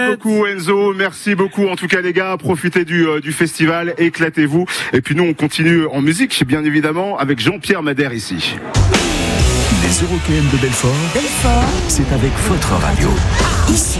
Beaucoup Enzo, merci beaucoup en tout cas les gars, profitez du festival, éclatez-vous et puis nous on continue en musique bien évidemment avec Jean-Pierre Madère ici. Les Eurockéennes de Belfort, c'est avec votre radio. Ici.